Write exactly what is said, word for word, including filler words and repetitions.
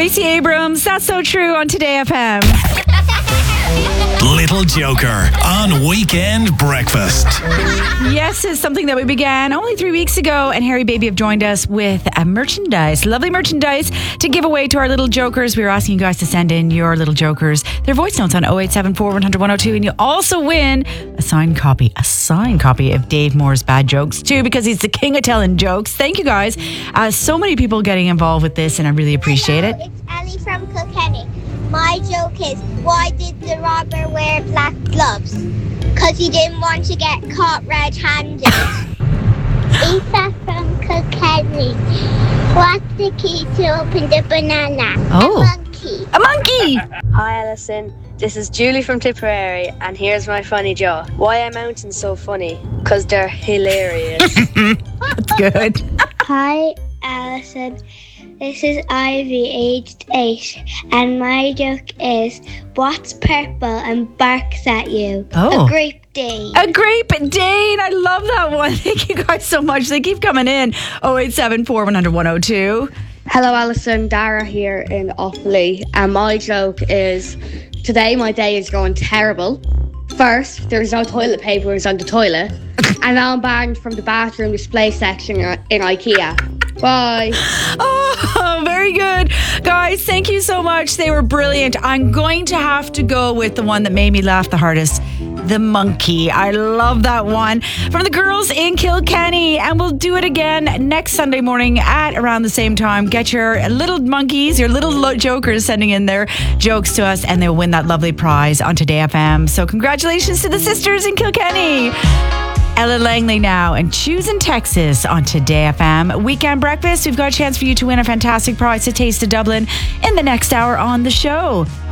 Gracie Abrams, That's So True on Today F M. Little Joker on Weekend Breakfast. Yes, it's something that we began only three weeks ago, and Harry Baby have joined us with a merchandise, lovely merchandise to give away to our little jokers. We were asking you guys to send in your little jokers, their voice notes on oh eight seven four, one hundred, one oh two, and you also win a signed copy, a signed copy of Dave Moore's Bad Jokes too, because he's the king of telling jokes. Thank you guys. Uh, so many people getting involved with this, and I really appreciate Hello, it. It's Ellie from Kilkenny. My joke is, why did the robber wear black gloves? Because he didn't want to get caught red-handed. Eva from Kilkenny. What's the key to open the banana? Oh. A monkey. A monkey! Hi Alison, this is Julie from Tipperary, and here's my funny joke. Why are mountains so funny? Because they're hilarious. That's good. Hi, Alison. This is Ivy, aged eight, and my joke is, what's purple and barks at you? Oh. A grape Dane. A grape Dane. I love that one. Thank you guys so much. They keep coming in. oh eight seven four, one hundred, one oh two. Hello Alison, Dara here in Offaly, and my joke is, today my day is going terrible. First, there's no toilet paper on the toilet, and now I'm banned from the bathroom display section in IKEA. Bye. Oh, very good. Guys, thank you so much. They were brilliant. I'm going to have to go with the one that made me laugh the hardest. The monkey. I love that one. From the girls in Kilkenny. And we'll do it again next Sunday morning at around the same time. Get your little monkeys, your little lo- jokers sending in their jokes to us, and they'll win that lovely prize on Today F M. So congratulations to the sisters in Kilkenny. Ella Langley now and Choosing Texas on Today F M. Weekend Breakfast, we've got a chance for you to win a fantastic prize to Taste of Dublin in the next hour on the show.